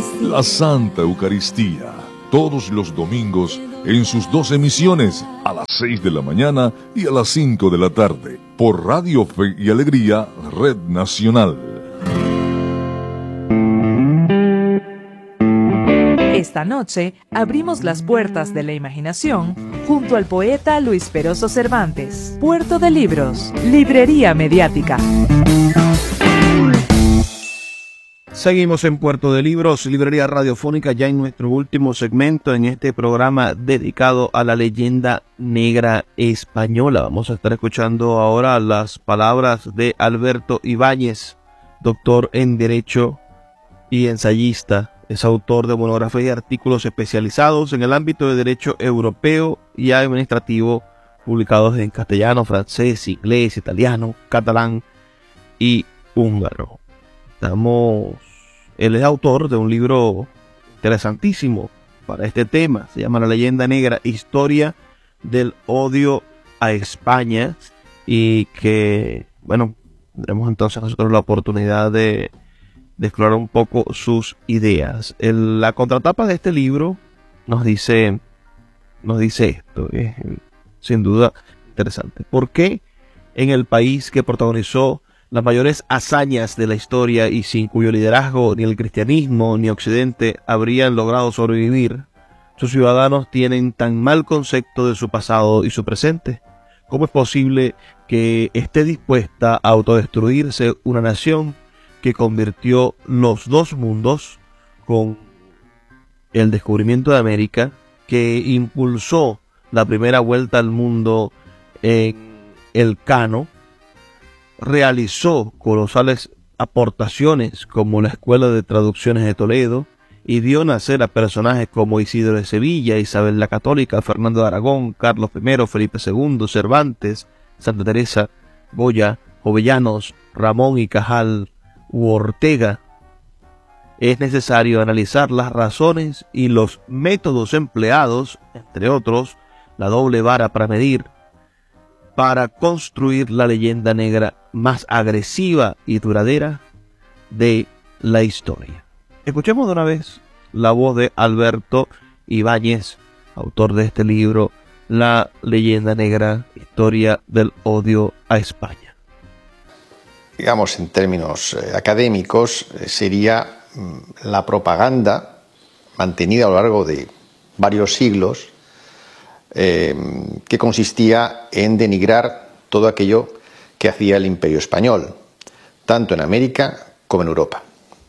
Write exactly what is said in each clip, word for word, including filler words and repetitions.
La Santa Eucaristía, todos los domingos en sus dos emisiones, a las seis de la mañana y a las cinco de la tarde, por Radio Fe y Alegría, Red Nacional. Esta noche abrimos las puertas de la imaginación junto al poeta Luis Peroso Cervantes. Puerto de Libros, Librería Mediática. Seguimos en Puerto de Libros, Librería Radiofónica, ya en nuestro último segmento en este programa dedicado a la leyenda negra española. Vamos a estar escuchando ahora las palabras de Alberto Ibáñez, doctor en Derecho y ensayista. Es autor de monografías y artículos especializados en el ámbito de derecho europeo y administrativo, publicados en castellano, francés, inglés, italiano, catalán y húngaro. Estamos, él es autor de un libro interesantísimo para este tema. Se llama La leyenda negra, historia del odio a España, y que, bueno, tendremos entonces nosotros la oportunidad de de explorar un poco sus ideas. El, la contratapa de este libro nos dice, nos dice esto, es sin duda interesante. ¿Por qué en el país que protagonizó las mayores hazañas de la historia y sin cuyo liderazgo ni el cristianismo ni Occidente habrían logrado sobrevivir, sus ciudadanos tienen tan mal concepto de su pasado y su presente? ¿Cómo es posible que esté dispuesta a autodestruirse una nación que convirtió los dos mundos con el descubrimiento de América, que impulsó la primera vuelta al mundo en el Cano, realizó colosales aportaciones como la Escuela de Traducciones de Toledo y vio nacer a personajes como Isidro de Sevilla, Isabel la Católica, Fernando de Aragón, Carlos primero, Felipe segundo, Cervantes, Santa Teresa, Goya, Jovellanos, Ramón y Cajal u Ortega? Es necesario analizar las razones y los métodos empleados, entre otros, la doble vara para medir, para construir la leyenda negra más agresiva y duradera de la historia. Escuchemos de una vez la voz de Alberto Ibáñez, autor de este libro, La leyenda negra, historia del odio a España. Digamos, en términos eh, académicos, eh, sería mm, la propaganda mantenida a lo largo de varios siglos, eh, que consistía en denigrar todo aquello que hacía el Imperio Español, tanto en América como en Europa.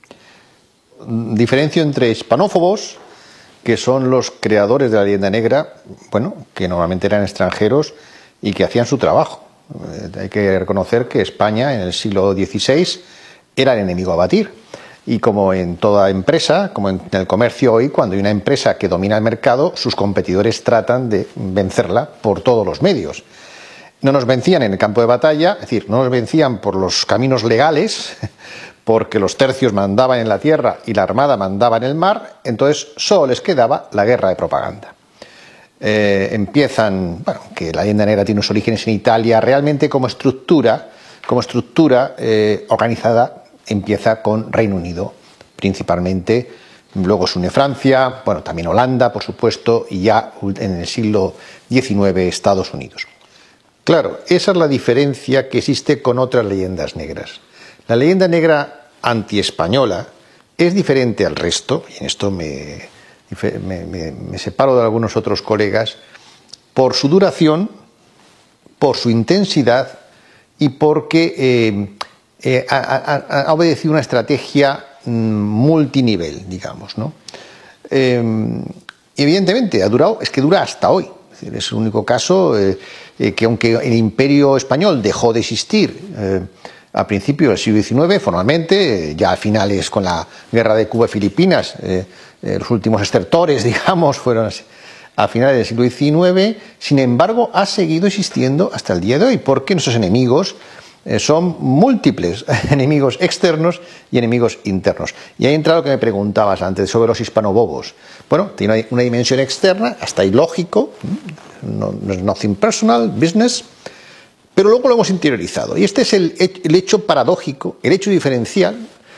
Diferencio entre hispanófobos, que son los creadores de la leyenda negra, bueno, que normalmente eran extranjeros y que hacían su trabajo. Hay que reconocer que España en el siglo dieciséis era el enemigo a batir, y como en toda empresa, como en el comercio hoy, cuando hay una empresa que domina el mercado, sus competidores tratan de vencerla por todos los medios. No nos vencían en el campo de batalla, es decir, no nos vencían por los caminos legales, porque los tercios mandaban en la tierra y la armada mandaba en el mar, entonces solo les quedaba la guerra de propaganda. Eh, empiezan, bueno, que la leyenda negra tiene sus orígenes en Italia, realmente como estructura, como estructura eh, organizada, empieza con Reino Unido, principalmente, luego se une Francia, bueno, también Holanda, por supuesto, y ya en el siglo diecinueve Estados Unidos. Claro, esa es la diferencia que existe con otras leyendas negras. La leyenda negra antiespañola es diferente al resto, y en esto me... Me, me, me separo de algunos otros colegas, por su duración, por su intensidad y porque eh, eh, ha, ha, ha obedecido una estrategia mm, multinivel, digamos, ¿no? Eh, evidentemente, ha durado, es que dura hasta hoy. Es decir, es el único caso eh, eh, que, aunque el Imperio Español dejó de existir eh, a principios del siglo diecinueve, formalmente, ya a finales con la guerra de Cuba y Filipinas, eh, eh, los últimos estertores, digamos, fueron a finales del siglo diecinueve, sin embargo, ha seguido existiendo hasta el día de hoy, porque nuestros enemigos eh, son múltiples, enemigos externos y enemigos internos. Y ahí entra lo que me preguntabas antes sobre los hispanobobos. Bueno, tiene una dimensión externa, hasta ilógico, no, no es nothing personal, business, pero luego lo hemos interiorizado. Y este es el, el hecho paradójico, el hecho diferencial,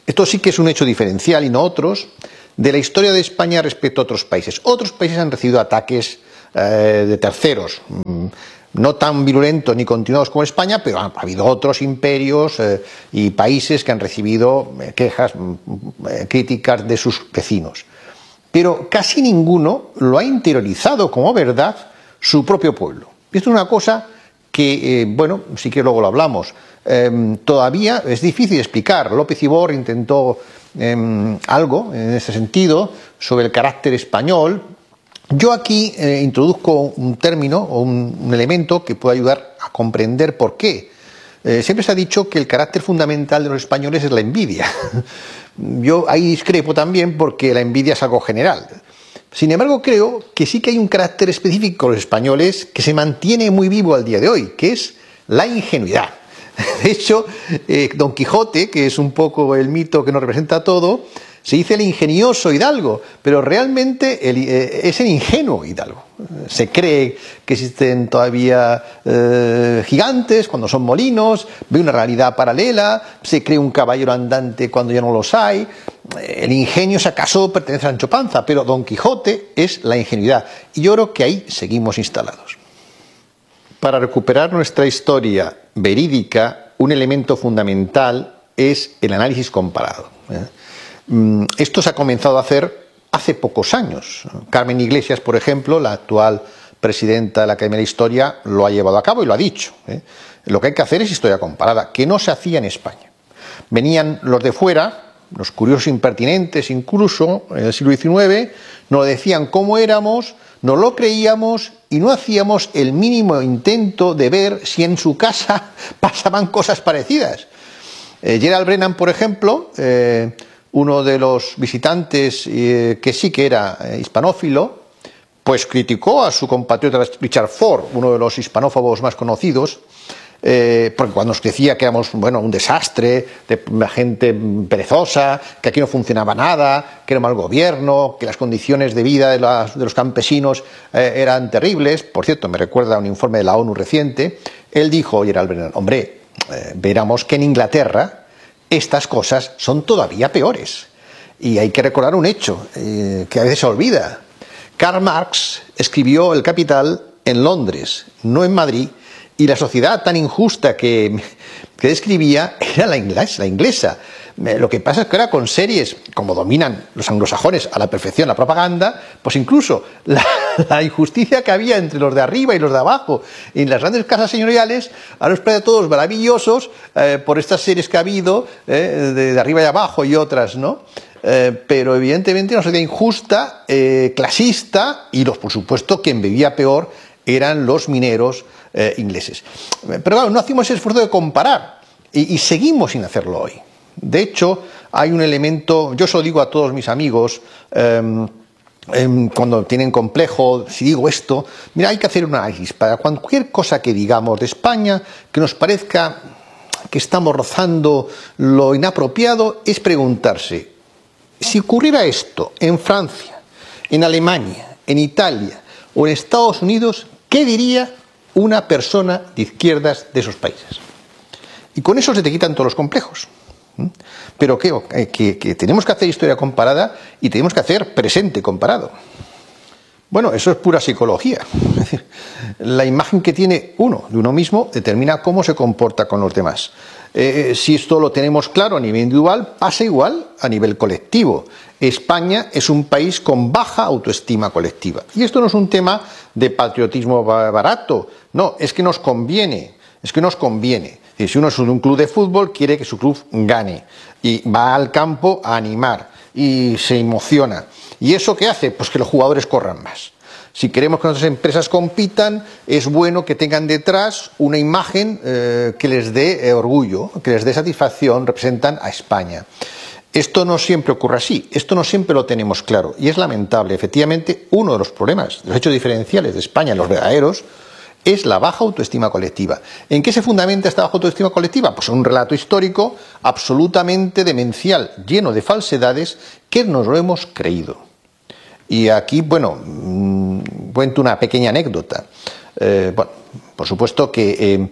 esto sí que es un hecho diferencial y no otros, de la historia de España respecto a otros países. Otros países han recibido ataques eh, de terceros, no tan virulentos ni continuados como España, pero ha habido otros imperios eh, y países que han recibido eh, quejas, eh, críticas de sus vecinos. Pero casi ninguno lo ha interiorizado como verdad su propio pueblo. Esto es una cosa que, eh, bueno, sí que luego lo hablamos, eh, todavía es difícil explicar. López Ibor intentó eh, algo en ese sentido sobre el carácter español. Yo aquí eh, introduzco un término o un, un elemento que puede ayudar a comprender por qué. Eh, siempre se ha dicho que el carácter fundamental de los españoles es la envidia. Yo ahí discrepo también porque la envidia es algo general. Sin embargo, creo que sí que hay un carácter específico de los españoles que se mantiene muy vivo al día de hoy, que es la ingenuidad. De hecho, eh, Don Quijote, que es un poco el mito que nos representa todo, se dice el ingenioso hidalgo, pero realmente el, eh, es el ingenuo hidalgo. Se cree que existen todavía eh, gigantes cuando son molinos, ve una realidad paralela, se cree un caballero andante cuando ya no los hay. El ingenio, si acaso, pertenece a Sancho Panza, pero Don Quijote es la ingenuidad. Y yo creo que ahí seguimos instalados. Para recuperar nuestra historia verídica, un elemento fundamental es el análisis comparado. Esto se ha comenzado a hacer hace pocos años. Carmen Iglesias, por ejemplo, la actual presidenta de la Academia de Historia, lo ha llevado a cabo y lo ha dicho. Lo que hay que hacer es historia comparada, que no se hacía en España. Venían los de fuera, los curiosos impertinentes incluso, en el siglo diecinueve, nos decían cómo éramos, nos lo creíamos y no hacíamos el mínimo intento de ver si en su casa pasaban cosas parecidas. Eh, Gerald Brennan, por ejemplo, eh, uno de los visitantes eh, que sí que era eh, hispanófilo, pues criticó a su compatriota Richard Ford, uno de los hispanófobos más conocidos, eh, porque cuando nos decía que éramos bueno, un desastre, de gente perezosa, que aquí no funcionaba nada, que era mal gobierno, que las condiciones de vida de, las, de los campesinos eh, eran terribles. Por cierto, me recuerda a un informe de la ONU reciente. Él dijo, Gerald Brennan, hombre, eh, veramos que en Inglaterra estas cosas son todavía peores. Y hay que recordar un hecho eh, que a veces se olvida. Karl Marx escribió El Capital en Londres, no en Madrid, y la sociedad tan injusta que, que describía era la inglesa, la inglesa. Lo que pasa es que ahora con series, como dominan los anglosajones a la perfección la propaganda, pues incluso la, la injusticia que había entre los de arriba y los de abajo en las grandes casas señoriales, ahora nos parece a todos maravillosos eh, por estas series que ha habido eh, de, de arriba y abajo y otras, ¿no? Eh, pero evidentemente una sociedad injusta, eh, clasista, y los, por supuesto quien vivía peor eran los mineros eh, ingleses. Pero claro, no hacemos ese esfuerzo de comparar y, y seguimos sin hacerlo hoy. De hecho, hay un elemento, yo se lo digo a todos mis amigos, eh, eh, cuando tienen complejo, si digo esto, mira, hay que hacer un análisis para cualquier cosa que digamos de España que nos parezca que estamos rozando lo inapropiado, es preguntarse, si ocurriera esto en Francia, en Alemania, en Italia o en Estados Unidos, ¿qué diría una persona de izquierdas de esos países? Y con eso se te quitan todos los complejos. Pero que, que, que tenemos que hacer historia comparada y tenemos que hacer presente comparado. Bueno, eso es pura psicología. Es decir, la imagen que tiene uno de uno mismo determina cómo se comporta con los demás. Eh, si esto lo tenemos claro a nivel individual, pasa igual a nivel colectivo. España es un país con baja autoestima colectiva. Y esto no es un tema de patriotismo barato, no, es que nos conviene, es que nos conviene. Si uno es un club de fútbol, quiere que su club gane y va al campo a animar y se emociona. ¿Y eso qué hace? Pues que los jugadores corran más. Si queremos que nuestras empresas compitan, es bueno que tengan detrás una imagen eh, que les dé eh, orgullo, que les dé satisfacción, representan a España. Esto no siempre ocurre así, esto no siempre lo tenemos claro y es lamentable. Efectivamente, uno de los problemas, de los hechos diferenciales de España, los verdaderos, es la baja autoestima colectiva. ¿En qué se fundamenta esta baja autoestima colectiva? Pues en un relato histórico absolutamente demencial, lleno de falsedades que nos lo hemos creído. Y aquí, bueno, mmm, cuento una pequeña anécdota. Eh, bueno, por supuesto que eh,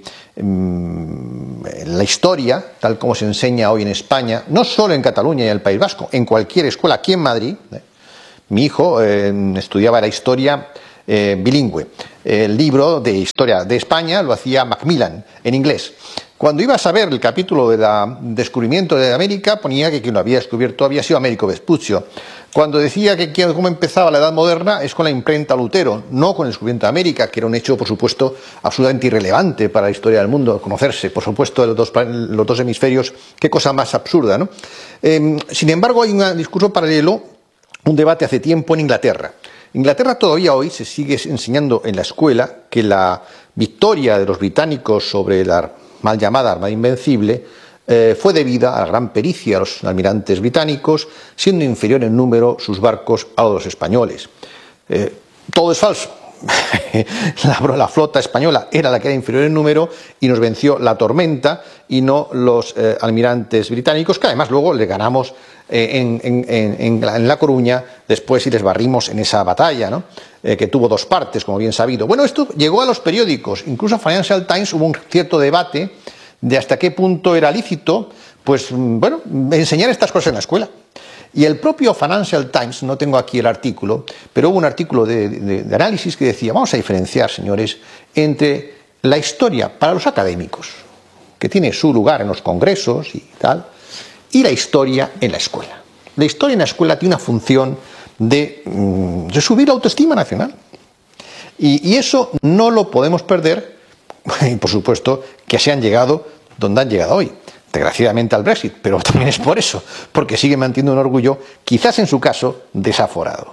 la historia, tal como se enseña hoy en España, no solo en Cataluña y en el País Vasco, en cualquier escuela, aquí en Madrid, eh, mi hijo eh, estudiaba la historia eh, bilingüe. El libro de historia de España lo hacía Macmillan, en inglés. Cuando ibas a ver el capítulo del descubrimiento de América, ponía que quien lo había descubierto había sido Américo Vespucio. Cuando decía que cómo empezaba la Edad Moderna es con la imprenta Lutero, no con el descubrimiento de América, que era un hecho, por supuesto, absolutamente irrelevante para la historia del mundo, conocerse, por supuesto, de los dos, los dos hemisferios, qué cosa más absurda, ¿no? Eh, sin embargo, hay un discurso paralelo, un debate hace tiempo en Inglaterra. En Inglaterra todavía hoy se sigue enseñando en la escuela que la victoria de los británicos sobre la mal llamada Armada Invencible eh, fue debida a la gran pericia de los almirantes británicos, siendo inferior en número sus barcos a los españoles. Eh, todo es falso. la, la flota española era la que era inferior en número y nos venció la tormenta y no los eh, almirantes británicos, que además luego le ganamos eh, en, en, en, en La Coruña después y les barrimos en esa batalla, ¿no? eh, que tuvo dos partes, como bien sabido. Bueno, esto llegó a los periódicos, incluso a Financial Times hubo un cierto debate de hasta qué punto era lícito, pues bueno, enseñar estas cosas en la escuela. Y el propio Financial Times, no tengo aquí el artículo, pero hubo un artículo de, de, de análisis que decía, vamos a diferenciar, señores, entre la historia para los académicos, que tiene su lugar en los congresos y tal, y la historia en la escuela. La historia en la escuela tiene una función de, de subir la autoestima nacional. Y, y eso no lo podemos perder, y por supuesto que se han llegado donde han llegado hoy. Desgraciadamente al Brexit, pero también es por eso, porque sigue manteniendo un orgullo, quizás en su caso, desaforado.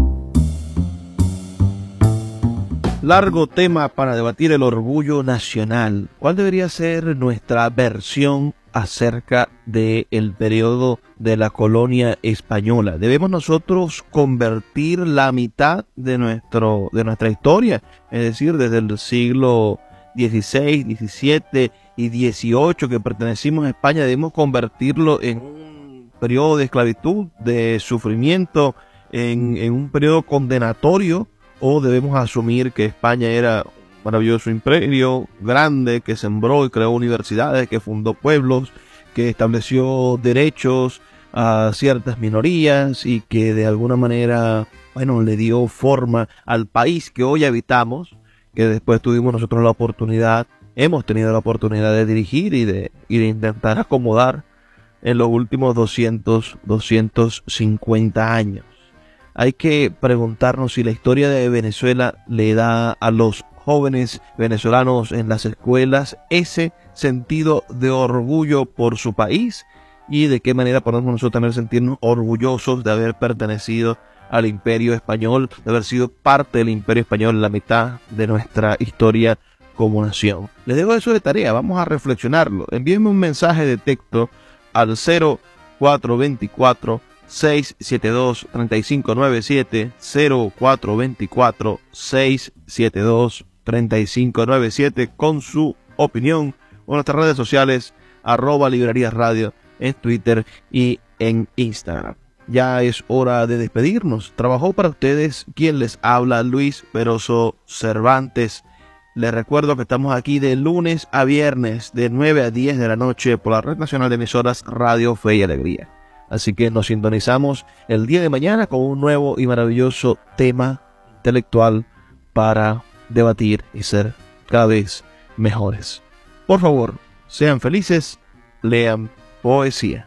Largo tema para debatir el orgullo nacional. ¿Cuál debería ser nuestra versión acerca del periodo de la colonia española? ¿Debemos nosotros convertir la mitad de, nuestro, de nuestra historia, es decir, desde el siglo dieciséis, diecisiete y dieciocho que pertenecimos a España, debemos convertirlo en un periodo de esclavitud, de sufrimiento, en, en un periodo condenatorio, o debemos asumir que España era un maravilloso imperio grande que sembró y creó universidades, que fundó pueblos, que estableció derechos a ciertas minorías y que de alguna manera, bueno, le dio forma al país que hoy habitamos, que después tuvimos nosotros la oportunidad, hemos tenido la oportunidad de dirigir y de, y de intentar acomodar en los últimos doscientos, doscientos cincuenta años. Hay que preguntarnos si la historia de Venezuela le da a los jóvenes venezolanos en las escuelas ese sentido de orgullo por su país y de qué manera podemos nosotros también sentirnos orgullosos de haber pertenecido al Imperio Español, de haber sido parte del Imperio Español en la mitad de nuestra historia como nación. Les dejo eso de tarea, vamos a reflexionarlo. Envíenme un mensaje de texto al cero cuatro dos cuatro, seis siete dos, tres cinco nueve siete, cero cuatro dos cuatro, seis siete dos, tres cinco nueve siete con su opinión, o en nuestras redes sociales, arroba Librerías Radio en Twitter y en Instagram. Ya es hora de despedirnos. Trabajó para ustedes quien les habla, Luis Peroso Cervantes. Les recuerdo que estamos aquí de lunes a viernes de nueve a diez de la noche por la Red Nacional de Emisoras Radio Fe y Alegría. Así que nos sintonizamos el día de mañana con un nuevo y maravilloso tema intelectual para debatir y ser cada vez mejores. Por favor, sean felices, lean poesía.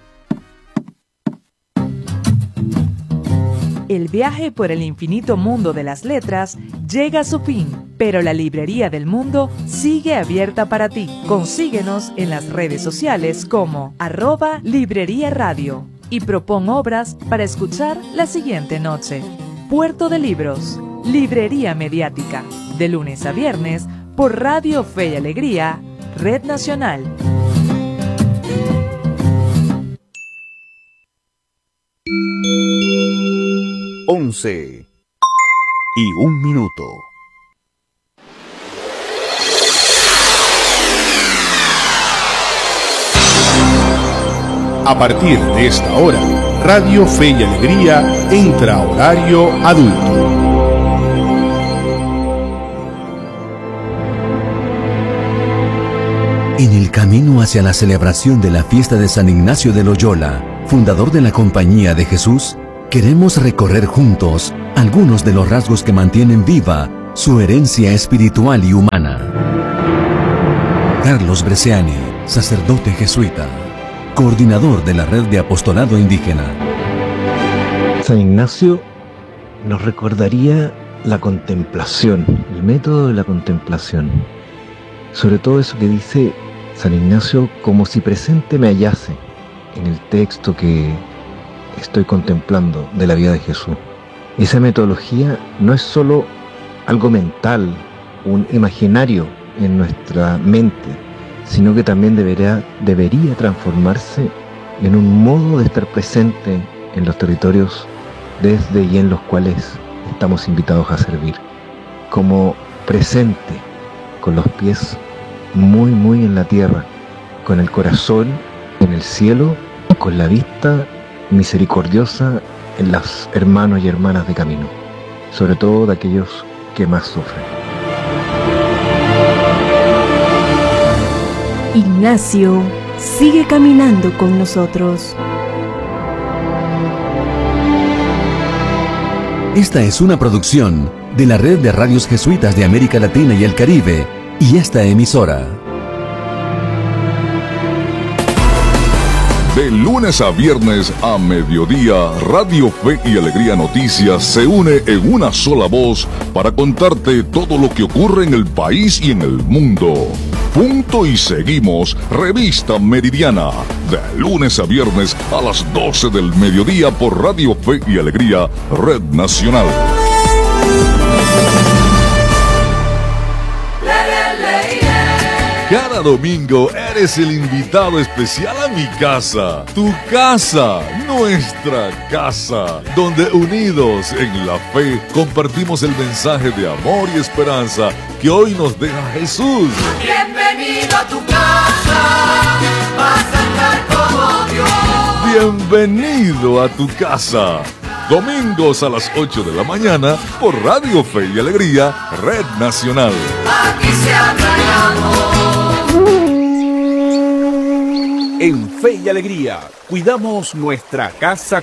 El viaje por el infinito mundo de las letras llega a su fin, pero la Librería del Mundo sigue abierta para ti. Consíguenos en las redes sociales como arroba Librería Radio y propon obras para escuchar la siguiente noche. Puerto de Libros, Librería Mediática, de lunes a viernes por Radio Fe y Alegría, Red Nacional. once y un minuto. A partir de esta hora, Radio Fe y Alegría entra a horario adulto. En el camino hacia la celebración de la fiesta de San Ignacio de Loyola, fundador de la Compañía de Jesús, queremos recorrer juntos algunos de los rasgos que mantienen viva su herencia espiritual y humana. Carlos Bresciani, sacerdote jesuita, coordinador de la Red de Apostolado Indígena. San Ignacio nos recordaría la contemplación, el método de la contemplación. Sobre todo eso que dice San Ignacio, como si presente me hallase en el texto que estoy contemplando de la vida de Jesús. Esa metodología no es solo algo mental, un imaginario en nuestra mente, sino que también debería, debería transformarse en un modo de estar presente en los territorios desde y en los cuales estamos invitados a servir. Como presente, con los pies muy muy en la tierra, con el corazón en el cielo, con la vista misericordiosa en los hermanos y hermanas de camino, sobre todo de aquellos que más sufren. Ignacio sigue caminando con nosotros. Esta es una producción de la Red de Radios Jesuitas de América Latina y el Caribe y esta emisora. De lunes a viernes a mediodía, Radio Fe y Alegría Noticias se une en una sola voz para contarte todo lo que ocurre en el país y en el mundo. Punto y seguimos, Revista Meridiana, de lunes a viernes a las doce del mediodía por Radio Fe y Alegría, Red Nacional. Cada domingo eres el invitado especial a mi casa, tu casa, nuestra casa, donde unidos en la fe compartimos el mensaje de amor y esperanza que hoy nos deja Jesús. Bienvenido a tu casa, vas a estar como Dios. Bienvenido a tu casa. Domingos a las ocho de la mañana por Radio Fe y Alegría, Red Nacional. Aquí se habla el amor. En Fe y Alegría, cuidamos nuestra casa